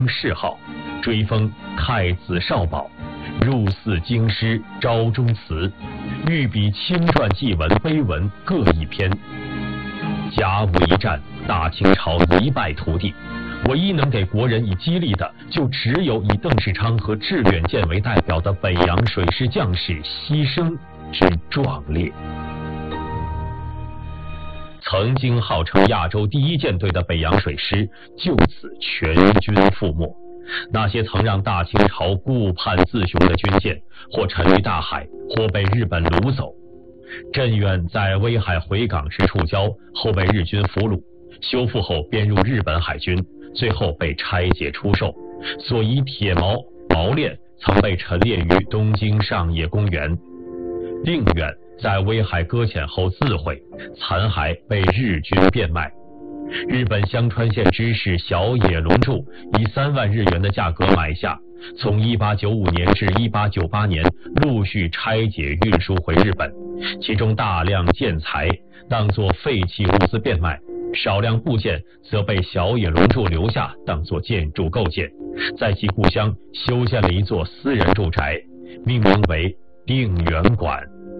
谥号，追封太子少保，入祀京师昭忠祠，御笔亲传祭文碑文各一篇。甲午一战，大清朝一败涂地，唯一能给国人以激励的，就只有以邓世昌和致远舰为代表的北洋水师将士牺牲之壮烈。曾经号称亚洲第一舰队的北洋水师就此全军覆没。那些曾让大清朝顾盼自雄的军舰，或沉于大海，或被日本掳走。镇远在威海回港时触礁，后被日军俘虏，修复后编入日本海军，最后被拆解出售。所遗铁锚、锚链曾被陈列于东京上野公园。定远在威海搁浅后自毁，残骸被日军变卖。日本香川县知事小野龙柱以3万日元的价格买下，从1895年至1898年陆续拆解运输回日本，其中大量建材当作废弃物资变卖，少量部件则被小野龙柱留下当作建筑构件，在其故乡修建了一座私人住宅，命名为定远馆。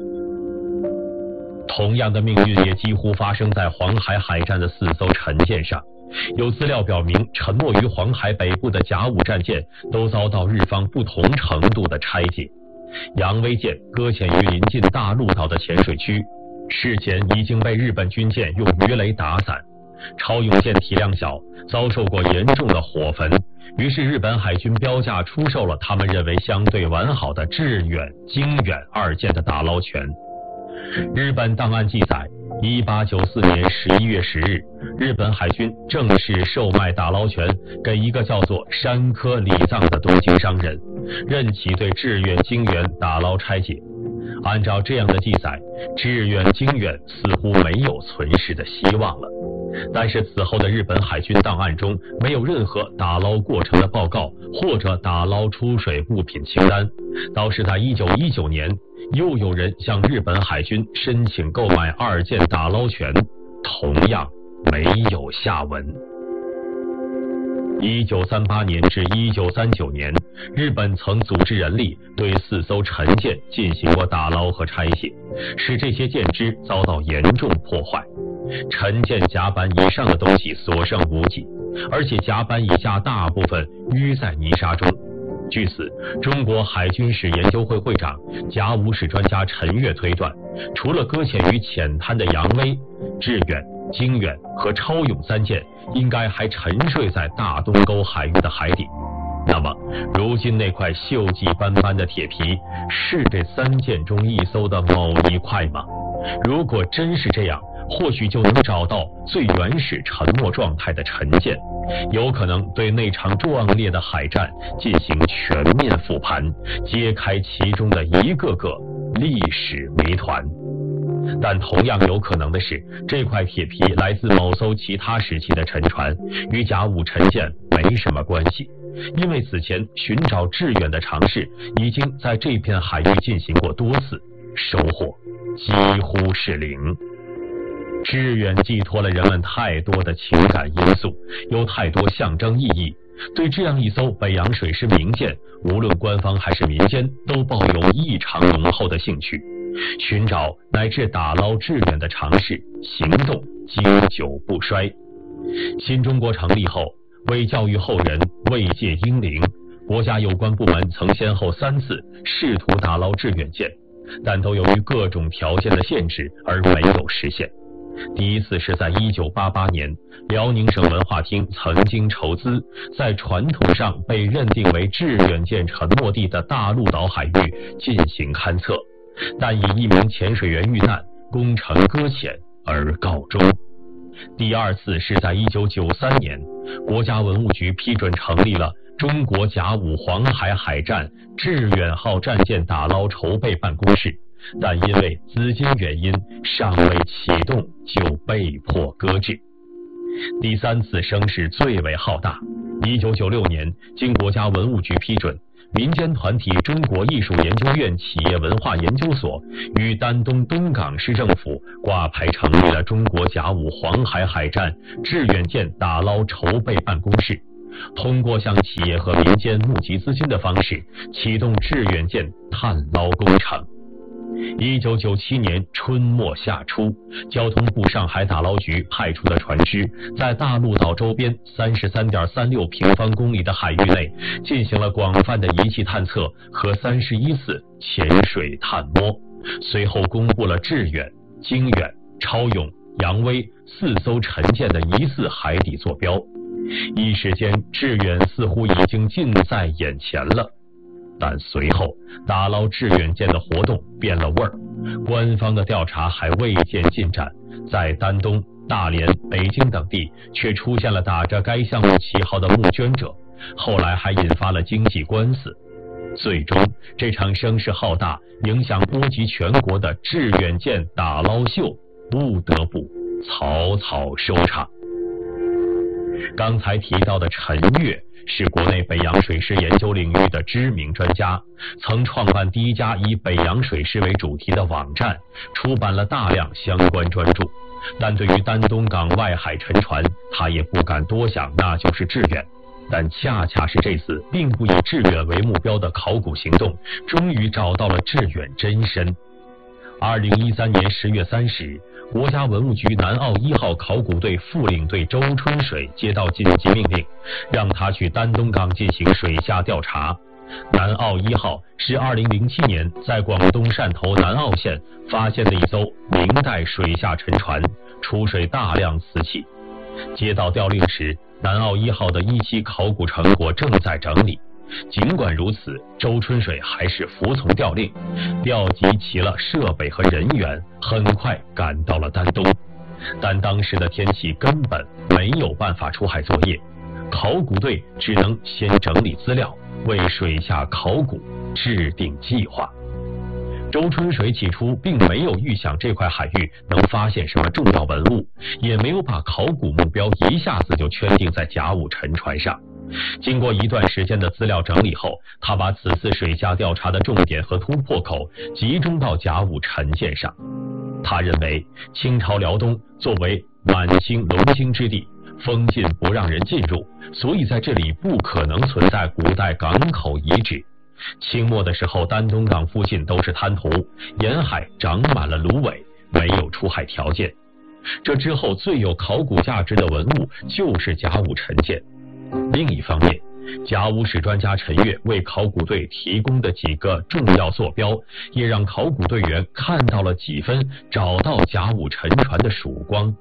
同样的命运也几乎发生在黄海海战的4艘沉舰上。有资料表明，沉没于黄海北部的甲午战舰都遭到日方不同程度的拆解。扬威舰搁浅于临近大陆岛的浅水区，事前已经被日本军舰用鱼雷打散。超勇舰体量小，遭受过严重的火焚，于是日本海军标价出售了他们认为相对完好的致远、经远2舰的打捞权。日本档案记载，1894年11月10日，日本海军正式售卖打捞权给一个叫做山科礼藏的东京商人，任其对致远、经远打捞拆解。按照这样的记载，致远、经远似乎没有存世的希望了。但是此后的日本海军档案中没有任何打捞过程的报告或者打捞出水物品清单，倒是在1919年又有人向日本海军申请购买2舰打捞权，同样没有下文。1938年至1939年，日本曾组织人力对4艘沉舰进行过打捞和拆卸，使这些舰只遭到严重破坏。沉舰甲板以上的东西所剩无几，而且甲板以下大部分淤在泥沙中。据此，中国海军史研究会会长、甲午史专家陈岳推断，除了搁浅于浅滩的扬威、致远、经远和超勇3舰，应该还沉睡在大东沟海域的海底。那么，如今那块锈迹斑斑的铁皮，是这3舰中一艘的某一块吗？如果真是这样，或许就能找到最原始沉没状态的沉舰，有可能对那场壮烈的海战进行全面复盘，揭开其中的一个个历史谜团。但同样有可能的是，这块铁皮来自某艘其他时期的沉船，与甲午沉舰没什么关系，因为此前寻找致远的尝试已经在这片海域进行过多次，收获几乎是0。致远寄托了人们太多的情感因素，有太多象征意义，对这样一艘北洋水师名舰，无论官方还是民间都抱有异常浓厚的兴趣。寻找乃至打捞致远的尝试行动经久不衰。新中国成立后，为教育后人、慰藉英灵，国家有关部门曾先后3次试图打捞致远舰，但都由于各种条件的限制而没有实现。第一次是在1988年，辽宁省文化厅曾经筹资，在传统上被认定为致远舰沉没地的大陆岛海域进行勘测，但以1名潜水员遇难、工程搁浅而告终。第2次是在1993年，国家文物局批准成立了中国甲午黄海海战致远号战舰打捞筹备办公室，但因为资金原因尚未启动就被迫搁置。第3次声势最为浩大，1996年经国家文物局批准，民间团体中国艺术研究院企业文化研究所与丹东东港市政府挂牌成立了中国甲午黄海海战致远舰打捞筹备办公室， 通过向企业和民间募集资金的方式，启动致远舰探捞工程。1997年春末夏初，交通部上海打捞局派出的船只，在大陆岛周边33.36平方公里的海域内，进行了广泛的仪器探测和31次潜水探摸，随后公布了致远、经远、超勇、扬威4艘沉舰的疑似海底坐标。一时间，致远似乎已经近在眼前了。但随后打捞致远舰的活动变了味儿，官方的调查还未见进展，在丹东、大连、北京等地却出现了打着该项目旗号的募捐者，后来还引发了经济官司。最终，这场声势浩大、影响波及全国的致远舰打捞秀不得不草草收场。刚才提到的陈悦是国内北洋水师研究领域的知名专家，曾创办第一家以北洋水师为主题的网站，出版了大量相关专著。但对于丹东港外海沉船，他也不敢多想，那就是致远。但恰恰是这次并不以致远为目标的考古行动，终于找到了致远真身。2013年10月30日，国家文物局南澳1号考古队副领队周春水接到紧急命令，让他去丹东港进行水下调查。南澳1号是2007年在广东汕头南澳县发现的一艘明代水下沉船，出水大量瓷器。接到调令时，南澳1号的1期考古成果正在整理。尽管如此，周春水还是服从调令，调集齐了设备和人员，很快赶到了丹东。但当时的天气根本没有办法出海作业，考古队只能先整理资料，为水下考古制定计划。周春水起初并没有预想这块海域能发现什么重要文物，也没有把考古目标一下子就圈定在甲午沉船上。经过一段时间的资料整理后，他把此次水下调查的重点和突破口集中到甲午沉舰上。他认为清朝辽东作为满清龙兴之地，封禁不让人进入，所以在这里不可能存在古代港口遗址。清末的时候，丹东港附近都是滩涂，沿海长满了芦苇，没有出海条件。这之后最有考古价值的文物就是甲午沉舰。另一方面，甲午史专家陈悦为考古队提供的几个重要坐标，也让考古队员看到了几分找到甲午沉船的曙光。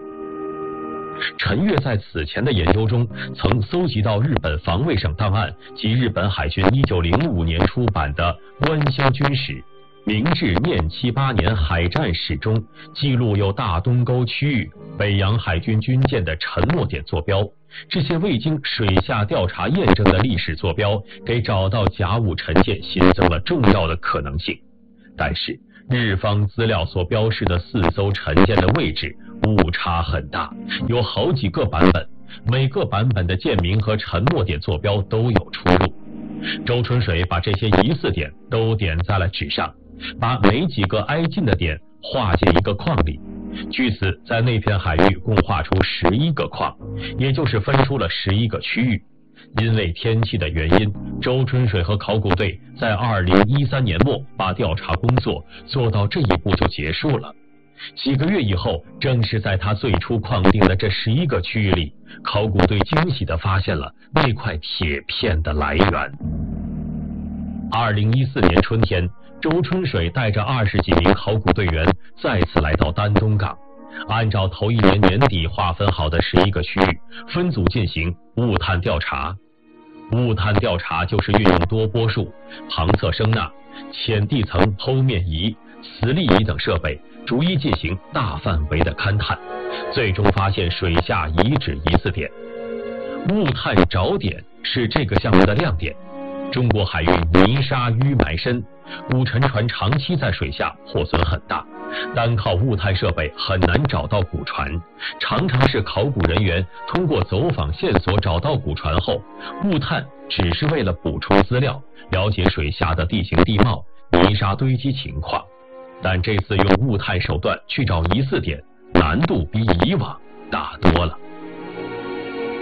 陈悦在此前的研究中，曾搜集到日本防卫省档案及日本海军1905年出版的《关西军史》明治念78年海战史中，记录有大东沟区域北洋海军军舰的沉没点坐标。这些未经水下调查验证的历史坐标，给找到甲午沉舰新增了重要的可能性。但是日方资料所标示的4艘沉舰的位置误差很大，有好几个版本，每个版本的舰名和沉没点坐标都有出入。周春水把这些疑似点都点在了纸上，把每几个挨近的点画进一个框里，据此在那片海域共画出11个框，也就是分出了11个区域。因为天气的原因，周春水和考古队在2013年末把调查工作做到这一步就结束了。几个月以后，正是在他最初框定的这11个区域里，考古队惊喜地发现了那块铁片的来源。2014年春天，周春水带着20几名考古队员再次来到丹东港，按照头一年年底划分好的11个区域，分组进行物探调查。物探调查就是运用多波束、旁侧声呐、浅地层剖面仪、磁力仪等设备，逐一进行大范围的勘探，最终发现水下遗址疑似点。物探找点是这个项目的亮点。中国海域泥沙淤埋深，古沉船长期在水下破损很大，单靠物探设备很难找到古船，常常是考古人员通过走访线索找到古船后，物探只是为了补充资料，了解水下的地形地貌、泥沙堆积情况。但这次用物探手段去找疑似点，难度比以往大多了。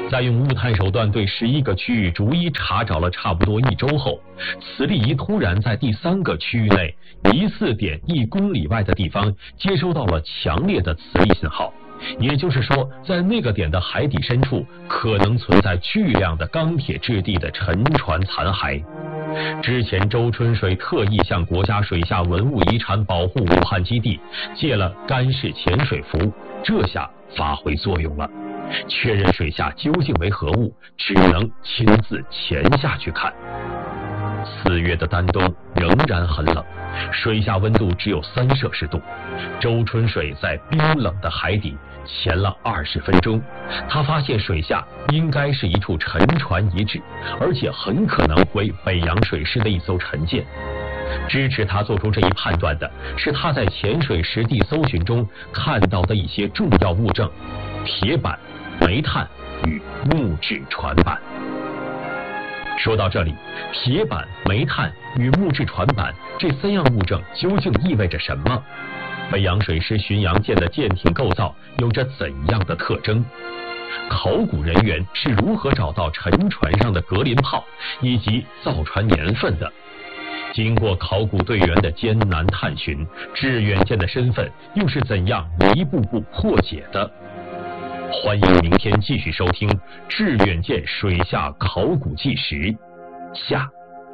在用木探手段对11个区域逐一查找了差不多1周后，磁力仪突然在第3个区域内疑似点1公里外的地方接收到了强烈的磁力信号，也就是说，在那个点的海底深处可能存在巨量的钢铁质地的沉船残骸。之前周春水特意向国家水下文物遗产保护武汉基地借了干式潜水服，这下发挥作用了。确认水下究竟为何物，只能亲自潜下去看。4月的丹东仍然很冷，水下温度只有3摄氏度。周春水在冰冷的海底潜了20分钟，他发现水下应该是一处沉船遗址，而且很可能为北洋水师的一艘沉舰。支持他做出这一判断的是他在潜水实地搜寻中看到的一些重要物证：铁板、煤炭与木质船板。说到这里，铁板、煤炭与木质船板这3样物证究竟意味着什么？北洋水师巡洋舰的舰艇构造有着怎样的特征？考古人员是如何找到沉船上的格林炮以及造船年份的？经过考古队员的艰难探寻，致远舰的身份又是怎样一步步破解的？欢迎明天继续收听《致远舰水下考古纪实》下。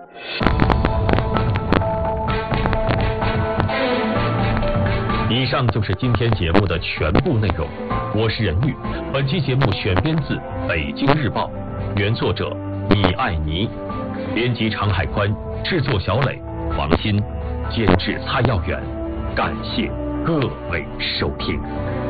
以上就是今天节目的全部内容，我是任玉。本期节目选编自《北京日报》，原作者米艾尼，编辑常海宽，制作小磊、王鑫，监制蔡耀远。感谢各位收听。